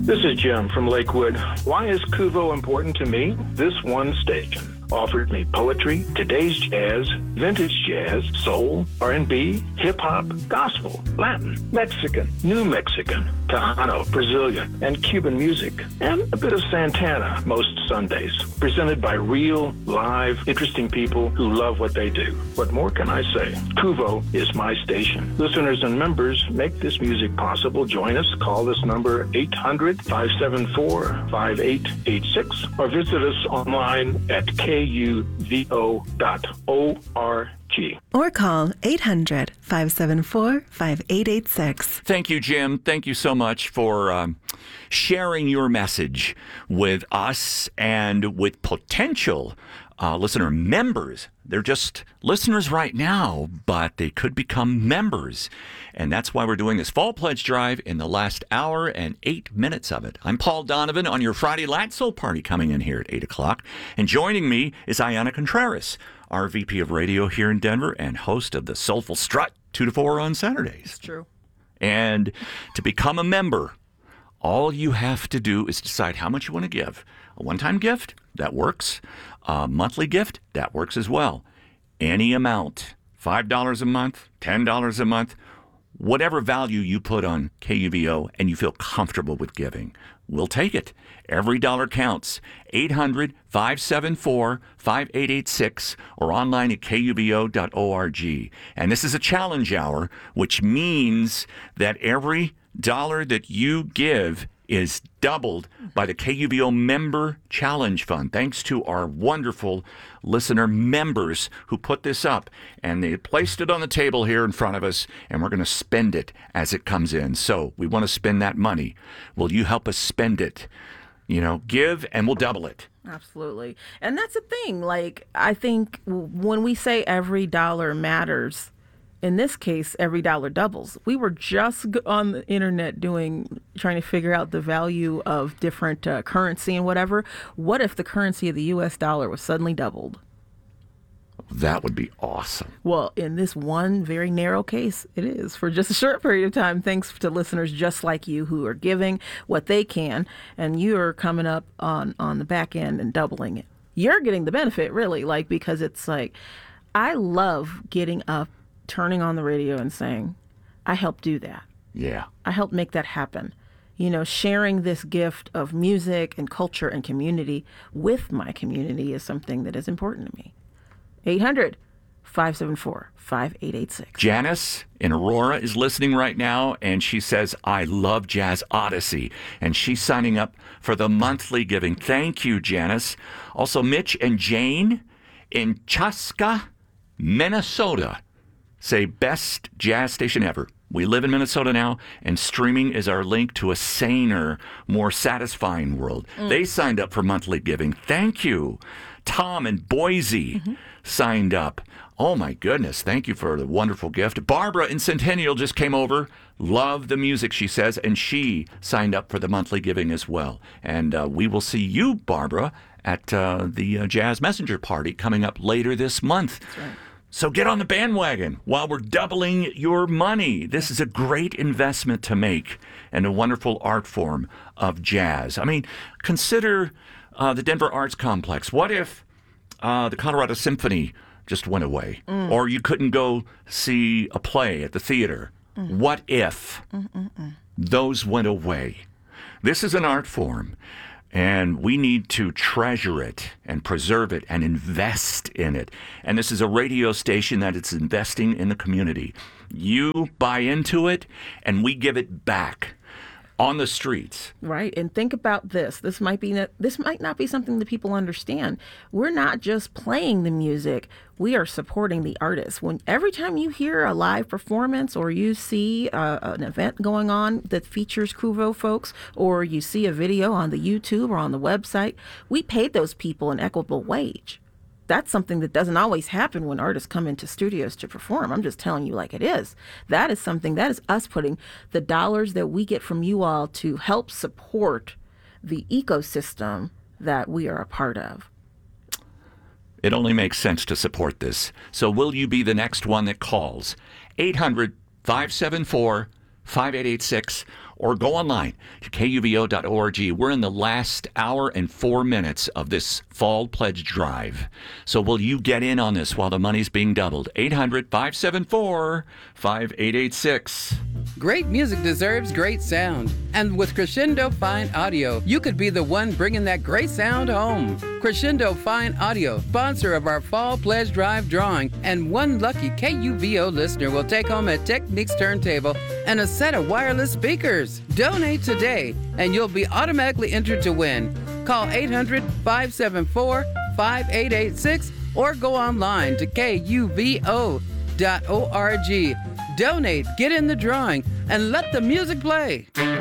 This is Jim from Lakewood. Why is Kuvo important to me? This one station offered me poetry, today's jazz, vintage jazz, soul, R&B, hip-hop, gospel, Latin, Mexican, New Mexican, Tejano, Brazilian, and Cuban music, and a bit of Santana most Sundays, presented by real, live, interesting people who love what they do. What more can I say? Kuvo is my station. Listeners and members make this music possible. Join us. Call this number 800-574-5886 or visit us online at kuvo.org. Or call 800-574-5886. Thank you, Jim. Thank you so much for sharing your message with us and with potential listener members. They're just listeners right now, but they could become members. And that's why we're doing this Fall Pledge Drive in the last hour and 8 minutes of it. I'm Paul Donovan on your Friday Lat Soul Party coming in here at 8 o'clock. And joining me is Ayanna Contreras, our VP of Radio here in Denver and host of the Soulful Strut 2 to 4 on Saturdays. It's true. And to become a member, all you have to do is decide how much you want to give. A one-time gift, that works. A monthly gift, that works as well. Any amount, $5 a month, $10 a month, whatever value you put on KUVO and you feel comfortable with giving, we'll take it. Every dollar counts. 800-574-5886 or online at kuvo.org. And this is a challenge hour, which means that every dollar that you give is doubled by the KUVO Member Challenge Fund, thanks to our wonderful listener members who put this up. And they placed it on the table here in front of us, and we're going to spend it as it comes in. So we want to spend that money. Will you help us spend it? You know, give and we'll double it. Absolutely. And that's the thing. Like, I think when we say every dollar matters, in this case, every dollar doubles. We were just on the internet trying to figure out the value of different currency and whatever. What if the currency of the U.S. dollar was suddenly doubled? That would be awesome. Well, in this one very narrow case, it is for just a short period of time, thanks to listeners just like you who are giving what they can, and you're coming up on the back end and doubling it. You're getting the benefit, really, because it's like, I love getting up, turning on the radio and saying, I helped do that. Yeah. I helped make that happen. You know, sharing this gift of music and culture and community with my community is something that is important to me. 800-574-5886. Janice in Aurora is listening right now, and she says, I love Jazz Odyssey, and she's signing up for the monthly giving. Thank you, Janice. Also, Mitch and Jane in Chaska, Minnesota say, best jazz station ever. We live in Minnesota now, and streaming is our link to a saner, more satisfying world. They signed up for monthly giving. Thank you. Tom in Boise signed up. Oh, my goodness. Thank you for the wonderful gift. Barbara in Centennial just came over. Love the music, she says, and she signed up for the monthly giving as well. And we will see you, Barbara, at the Jazz Messenger Party coming up later this month. That's right. So get on the bandwagon while we're doubling your money. This is a great investment to make in a wonderful art form of jazz. I mean, consider the Denver Arts Complex. What if the Colorado Symphony just went away? Or you couldn't go see a play at the theater? What if those went away? This is an art form. And we need to treasure it and preserve it and invest in it. And this is a radio station that is investing in the community. You buy into it, and we give it back on the streets. Right. And think about this. This might not be something that people understand. We're not just playing the music. We are supporting the artists. Every time you hear a live performance or you see an event going on that features Kuvo folks, or you see a video on the YouTube or on the website, we paid those people an equitable wage. That's something that doesn't always happen when artists come into studios to perform. I'm just telling you like it is. That is us putting the dollars that we get from you all to help support the ecosystem that we are a part of. It only makes sense to support this. So will you be the next one that calls? 800-574-5886 or go online to kuvo.org. We're in the last hour and 4 minutes of this fall pledge drive. So will you get in on this while the money's being doubled? 800-574-5886. Great music deserves great sound. And with Crescendo Fine Audio, you could be the one bringing that great sound home. Crescendo Fine Audio, sponsor of our Fall Pledge Drive drawing, and one lucky KUVO listener will take home a Technics turntable and a set of wireless speakers. Donate today, and you'll be automatically entered to win. Call 800-574-5886 or go online to kuvo.org. Donate, get in the drawing, and let the music play.